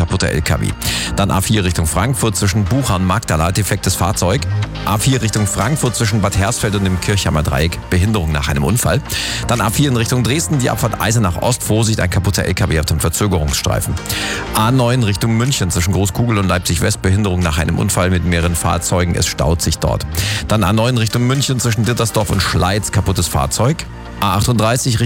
kaputter LKW. Dann A4 Richtung Frankfurt zwischen Buchern, Magdala, defektes Fahrzeug. A4 Richtung Frankfurt zwischen Bad Hersfeld und dem Kirchheimer Dreieck, Behinderung nach einem Unfall. Dann A4 in Richtung Dresden, die Abfahrt Eisenach Ost, Vorsicht, ein kaputter LKW auf dem Verzögerungsstreifen. A9 Richtung München zwischen Großkugel und Leipzig West, Behinderung nach einem Unfall mit mehreren Fahrzeugen, es staut sich dort. Dann A9 Richtung München zwischen Dittersdorf und Schleiz, kaputtes Fahrzeug. A38